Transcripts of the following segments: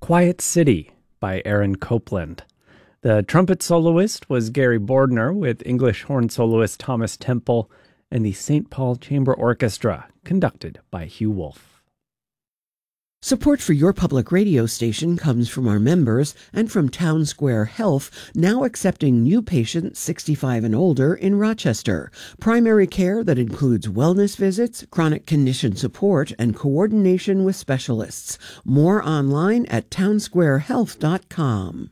Quiet City by Aaron Copland. The trumpet soloist was Gary Bordner, with English horn soloist Thomas Temple, and the St. Paul Chamber Orchestra, conducted by Hugh Wolf. Support for your public radio station comes from our members and from Town Square Health, now accepting new patients 65 and older in Rochester. Primary care that includes wellness visits, chronic condition support, and coordination with specialists. More online at townsquarehealth.com.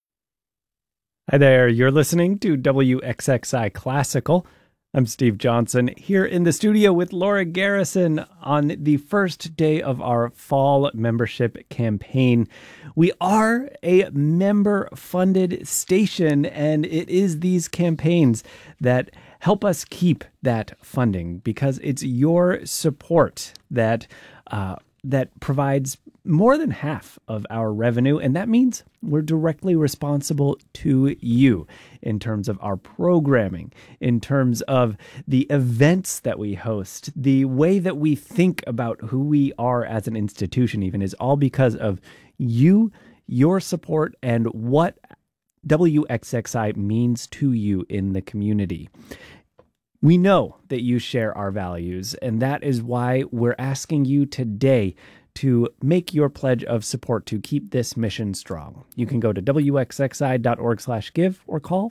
Hi there, you're listening to WXXI Classical. I'm Steve Johnson, here in the studio with Laura Garrison on the first day of our fall membership campaign. We are a member-funded station, and it is these campaigns that help us keep that funding, because it's your support that provides more than half of our revenue, and that means we're directly responsible to you in terms of our programming, in terms of the events that we host, the way that we think about who we are as an institution even, is all because of you, your support, and what WXXI means to you in the community. We know that you share our values, and that is why we're asking you today to make your pledge of support to keep this mission strong. You can go to wxxi.org/give or call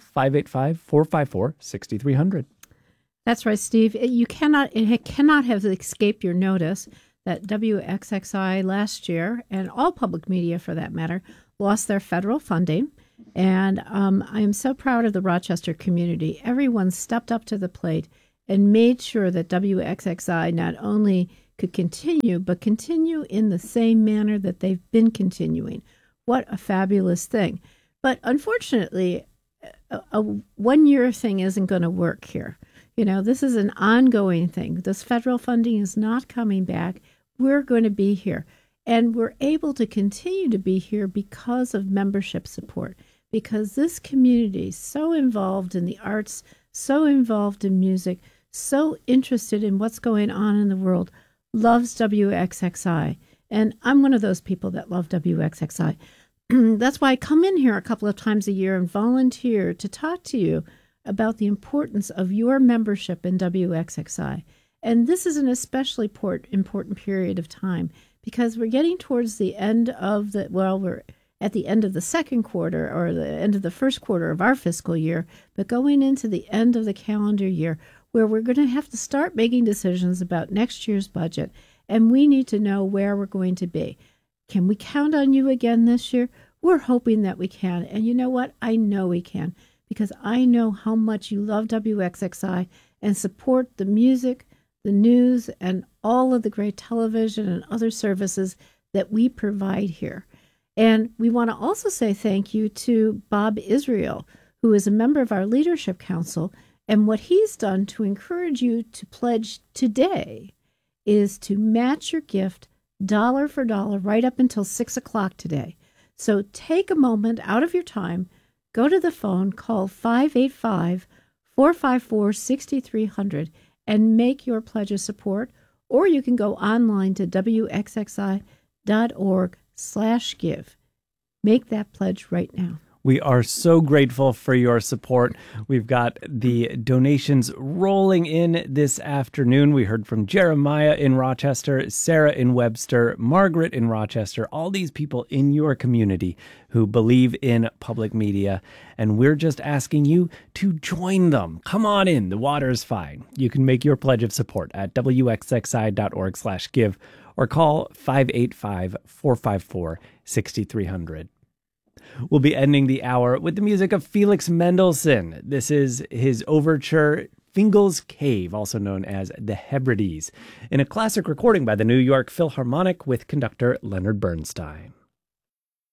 585-454-6300. That's right, Steve. It cannot have escaped your notice that WXXI last year, and all public media for that matter, lost their federal funding. And I am so proud of the Rochester community. Everyone stepped up to the plate and made sure that WXXI not only could continue, but continue in the same manner that they've been continuing. What a fabulous thing. But unfortunately, a one-year thing isn't going to work here. You know, this is an ongoing thing. This federal funding is not coming back. We're going to be here. And we're able to continue to be here because of membership support, because this community is so involved in the arts, so involved in music, so interested in what's going on in the world, loves WXXI. And I'm one of those people that love WXXI. That's why I come in here a couple of times a year and volunteer to talk to you about the importance of your membership in WXXI. And this is an especially important period of time, because we're getting towards the end of we're at the end of the second quarter, or the end of the first quarter of our fiscal year, but going into the end of the calendar year, where we're going to have to start making decisions about next year's budget, and we need to know where we're going to be. Can we count on you again this year? We're hoping that we can. And you know what? I know we can, because I know how much you love WXXI and support the music, the news, and all of the great television and other services that we provide here. And we want to also say thank you to Bob Israel, who is a member of our Leadership Council. And what he's done to encourage you to pledge today is to match your gift dollar for dollar right up until 6 o'clock today. So take a moment out of your time, go to the phone, call 585-454-6300, and make your pledge of support. Or you can go online to wxxi.org/give. Make that pledge right now. We are so grateful for your support. We've got the donations rolling in this afternoon. We heard from Jeremiah in Rochester, Sarah in Webster, Margaret in Rochester, all these people in your community who believe in public media. And we're just asking you to join them. Come on in. The water's fine. You can make your pledge of support at wxxi.org/give or call 585-454-6300. We'll be ending the hour with the music of Felix Mendelssohn. This is his overture, Fingal's Cave, also known as the Hebrides, in a classic recording by the New York Philharmonic with conductor Leonard Bernstein.